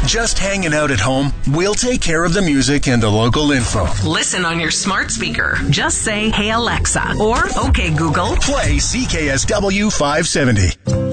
Just hanging out at home? We'll take care of the music and the local info. Listen on your smart speaker. Just say, "Hey Alexa," or "Okay Google." Play CKSW 570.